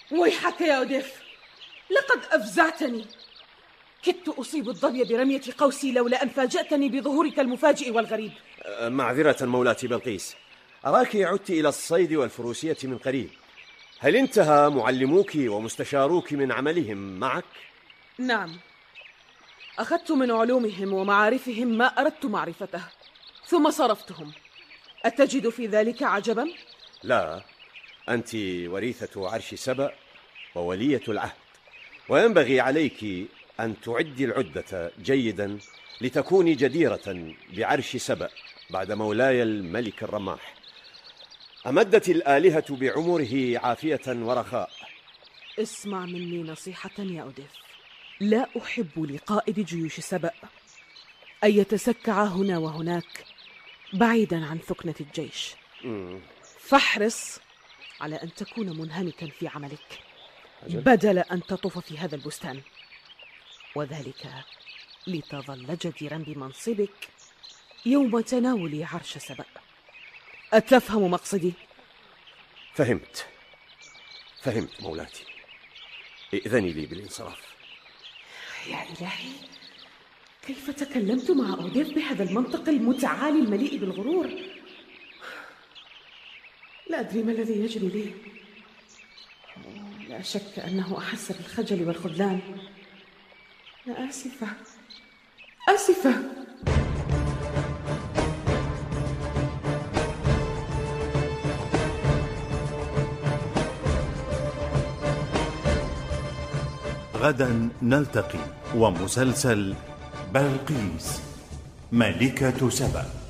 ويحك يا أوديف، لقد أفزعتني. كدت أصيب الظبي برمية قوسي لولا أن فاجأتني بظهورك المفاجئ والغريب. معذرة مولاتي بلقيس، أراك عدت إلى الصيد والفروسية من قريب. هل انتهى معلموك ومستشاروك من عملهم معك؟ نعم، أخذت من علومهم ومعارفهم ما أردت معرفته ثم صرفتهم. أتجد في ذلك عجبا؟ لا، أنت وريثة عرش سبأ وولية العهد، وينبغي عليك أن تعدي العدة جيدا لتكوني جديرة بعرش سبأ بعد مولاي الملك الرماح. أمدت الآلهة بعمره عافية ورخاء. اسمع مني نصيحة يا أوديف، لا أحب لقائد جيوش سبأ أن يتسكع هنا وهناك بعيدا عن ثكنة الجيش. فاحرص على أن تكون منهمكا في عملك بدل أن تطوف في هذا البستان، وذلك لتظل جديرا بمنصبك يوم تناول عرش سبأ. أتفهم مقصدي؟ فهمت مولاتي، ائذني لي بالانصراف. يا إلهي، كيف تكلمت مع أوديف بهذا المنطق المتعالي المليء بالغرور؟ لا أدري ما الذي يجري لي. لا شك أنه أحس بالخجل والخذلان. أنا آسفة. غدا نلتقي ومسلسل بلقيس ملكة سبأ.